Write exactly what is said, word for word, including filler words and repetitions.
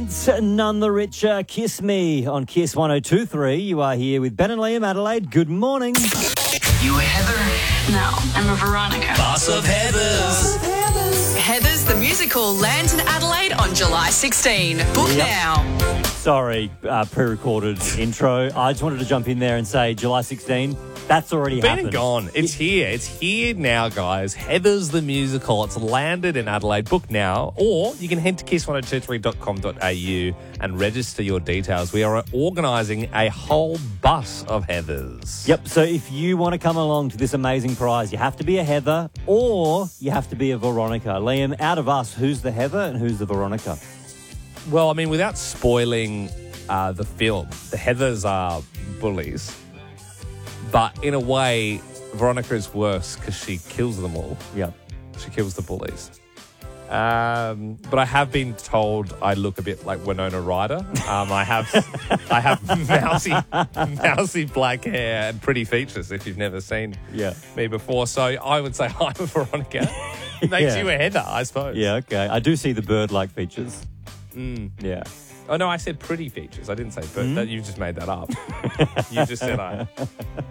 None the richer, Kiss Me on Kiss one oh two point three. You are here with Ben and Liam Adelaide. Good morning. You a Heather? No, I'm a Veronica. Boss of Heathers. Heathers the musical lands in Adelaide on July sixteenth. Book Yep. now. Sorry, uh, pre-recorded intro. I just wanted to jump in there and say July sixteenth, that's already Been happened. and gone. It's here. It's here now, guys. Heathers the musical. It's landed in Adelaide. Book now. Or you can head to kiss one oh two three dot com dot a u and register your details. We are organising a whole bus of Heathers. Yep, so if you want to come along to this amazing prize, you have to be a Heather or you have to be a Veronica. Liam, out of us, who's the Heather and who's the Veronica? Well, I mean, without spoiling uh, the film, the Heathers are bullies. But in a way, Veronica is worse because she kills them all. Yep. She kills the bullies. Um, but I have been told I look a bit like Winona Ryder. Um, I have I have mousy, mousy black hair and pretty features if you've never seen Yeah. me before. So I would say I'm a Veronica. Makes Yeah. you a Heather, I suppose. Yeah, okay. I do see the bird-like features. Mm. Yeah. Oh, no, I said pretty features. I didn't say bird. That, you just made that up. You just said I...